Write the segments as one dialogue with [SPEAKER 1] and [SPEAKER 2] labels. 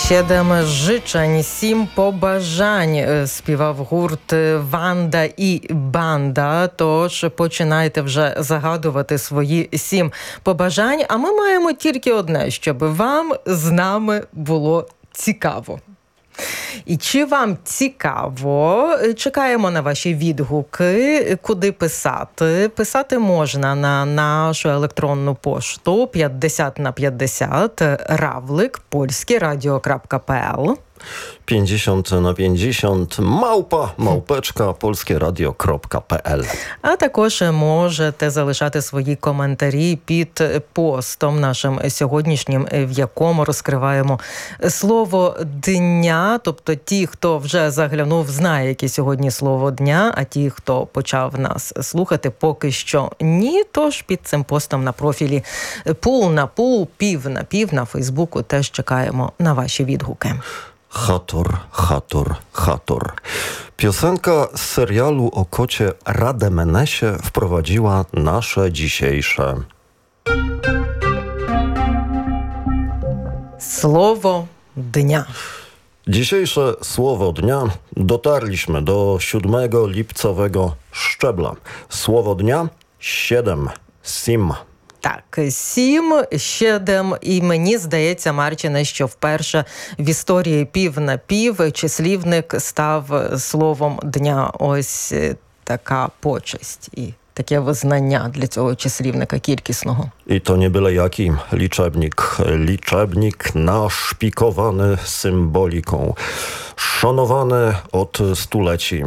[SPEAKER 1] 7 życzeń, 7 побажань співав гурт «Ванда і Банда». Тож починайте вже загадувати свої 7 побажань. А ми маємо тільки одне, щоб вам з нами було цікаво. І чи вам цікаво? Чекаємо на ваші відгуки, куди писати. Писати можна на нашу електронну пошту 50/50 равлик@polskieradio.pl
[SPEAKER 2] 50/50 małpeczka polskieradio.pl.
[SPEAKER 1] А також можете залишати свої коментарі під постом нашим сьогоднішнім, в якому розкриваємо слово дня. Тобто ті, хто вже заглянув, знає, яке сьогодні слово дня, а ті, хто почав нас слухати, поки що ні. Тож під цим постом на профілі «Пул на пул», «Пів на пів» на Фейсбуку теж чекаємо на ваші відгуки.
[SPEAKER 2] Hator, hator, hator. Piosenka z serialu o kocie Rademenesie wprowadziła nasze dzisiejsze
[SPEAKER 1] Słowo dnia.
[SPEAKER 2] Dzisiejsze słowo dnia. Dotarliśmy do 7 lipcowego szczebla. Słowo dnia 7. Sim.
[SPEAKER 1] Так, 7, 7, і мені здається, Марчине, що вперше в історії пів на пів числівник став словом дня. Ось така почесть і таке визнання для цього числівника кількісного.
[SPEAKER 2] I to nie byle jaki liczebnik. Liczebnik naszpikowany symboliką. Szanowany od stuleci.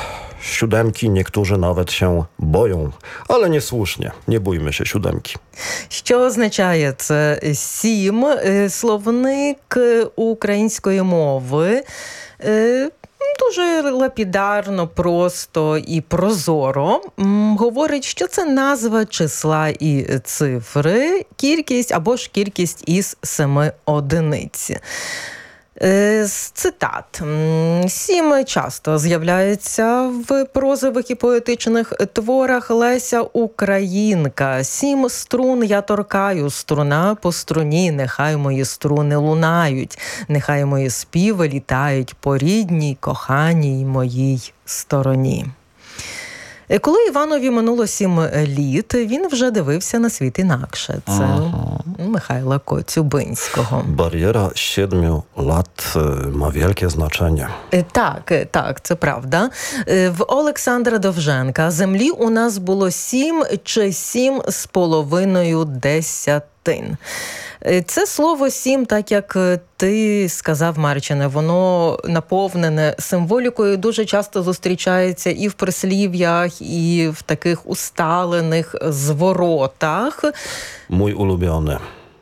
[SPEAKER 2] 7 niektórzy nawet się boją, ale niesłusznie. Nie bójmy się 7.
[SPEAKER 1] Що означає це 7? Словник української мови дуже лапідарно, просто і прозоро говорить, що це назва числа і цифри, кількість або ж кількість із 7 одиниць. З цитат. 7 часто з'являється в прозових і поетичних творах. Леся Українка. 7 струн я торкаю, струна по струні, нехай мої струни лунають, нехай мої співи літають по рідній, коханій моїй стороні. Коли Іванові минуло 7 літ, він вже дивився на світ інакше. Це Михайла Коцюбинського.
[SPEAKER 2] Barierę 7 lat ma wielkie znaczenie.
[SPEAKER 1] Так, це правда. В Олександра Довженка землі у нас було 7 чи 7,5 десятин. Це слово 7, так як ти сказав, Марчине, воно наповнене символікою, дуже часто зустрічається і в прислів'ях, і в таких усталених зворотах.
[SPEAKER 2] Mój ulubiony.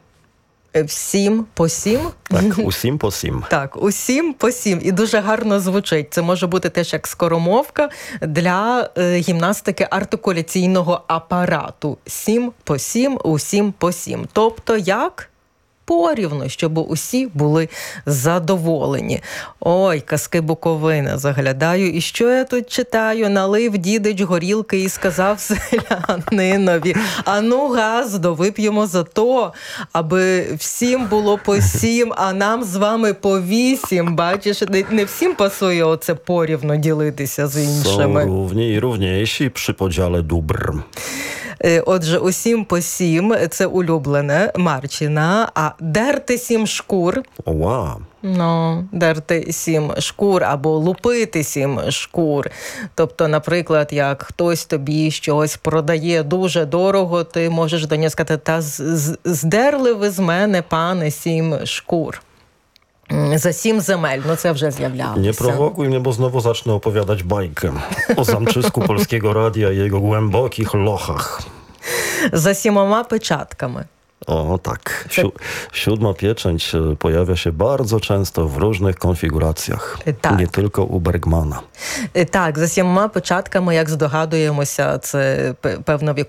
[SPEAKER 1] Всім по 7?
[SPEAKER 2] Так, усім по 7.
[SPEAKER 1] Так, усім по 7. І дуже гарно звучить. Це може бути теж як скоромовка для гімнастики артикуляційного апарату. 7 по 7, усім по 7. Тобто як? Порівну, щоб усі були задоволені. Ой, казки Буковини, заглядаю. І що я тут читаю? Налив дідич горілки і сказав селянинові: ану, газдо, вип'ємо за то, аби всім було по 7, а нам з вами по 8. Бачиш, не всім пасує оце порівну ділитися з іншими.
[SPEAKER 2] Są równi i równiejsi przy podziale dóbr.
[SPEAKER 1] Отже, усім по 7 – це улюблене Марчина, а дерти 7 шкур.
[SPEAKER 2] Wow.
[SPEAKER 1] Дерти 7 шкур або лупити 7 шкур. Тобто, наприклад, як хтось тобі щось продає дуже дорого, ти можеш до нього сказати: та здерли ви з мене, пане, 7 шкур. За 7 земель, це вже з'являлося.
[SPEAKER 2] Nie prowokuj mnie, bo znowu zacznę opowiadać bajkę o zamczysku Polskiego Radia i jego głębokich lochach.
[SPEAKER 1] За 7 печатками.
[SPEAKER 2] O tak. 7 pieczęć pojawia się bardzo często w różnych konfiguracjach.
[SPEAKER 1] Tak.
[SPEAKER 2] Nie tylko u Bergmana.
[SPEAKER 1] Так, за 7 печатками, як здогадуємося, це певно